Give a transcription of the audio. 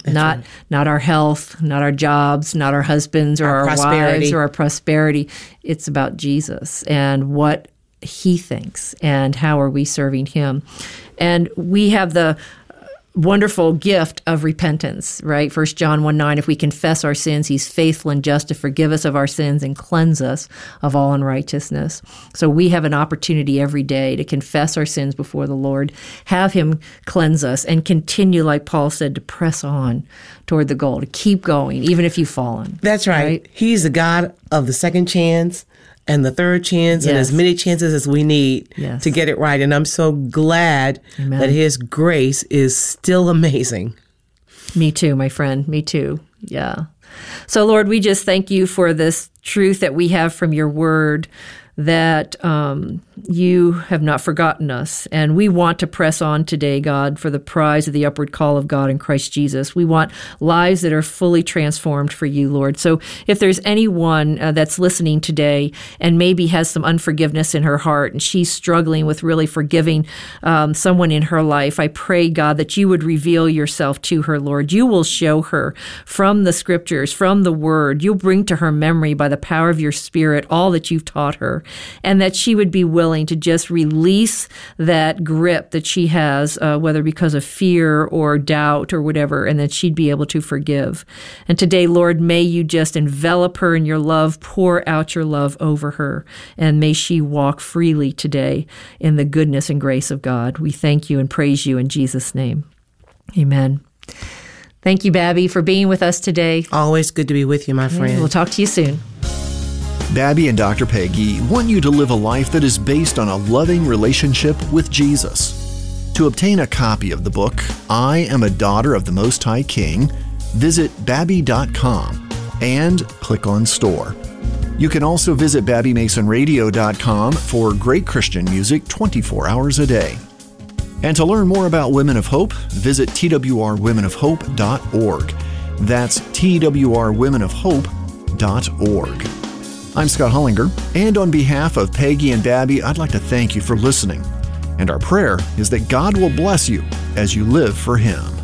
Not our health, not our jobs, not our husbands or our wives or our prosperity. It's about Jesus and what he thinks and how are we serving him. And we have the wonderful gift of repentance, right? 1 John 1:9, if we confess our sins, he's faithful and just to forgive us of our sins and cleanse us of all unrighteousness. So we have an opportunity every day to confess our sins before the Lord, have him cleanse us, and continue, like Paul said, to press on toward the goal, to keep going, even if you've fallen. That's right. He's the God of the second chance and the third chance, and as many chances as we need to get it right. And I'm so glad that his grace is still amazing. Me too, my friend. Me too. Yeah. So, Lord, we just thank you for this truth that we have from your word, that you have not forgotten us. And we want to press on today, God, for the prize of the upward call of God in Christ Jesus. We want lives that are fully transformed for you, Lord. So if there's anyone that's listening today and maybe has some unforgiveness in her heart and she's struggling with really forgiving someone in her life, I pray, God, that you would reveal yourself to her, Lord. You will show her from the scriptures, from the word. You'll bring to her memory by the power of your Spirit all that you've taught her, and that she would be willing to just release that grip that she has, whether because of fear or doubt or whatever, and that she'd be able to forgive. And today, Lord, may you just envelop her in your love, pour out your love over her, and may she walk freely today in the goodness and grace of God. We thank you and praise you in Jesus' name. Amen. Thank you, Babby, for being with us today. Always good to be with you, my friend. We'll talk to you soon. Babby and Dr. Peggy want you to live a life that is based on a loving relationship with Jesus. To obtain a copy of the book, I Am a Daughter of the Most High King, visit babby.com and click on Store. You can also visit BabbyMasonRadio.com for great Christian music 24 hours a day. And to learn more about Women of Hope, visit twrwomenofhope.org. That's twrwomenofhope.org. I'm Scott Hollinger, and on behalf of Peggy and Babby, I'd like to thank you for listening. And our prayer is that God will bless you as you live for Him.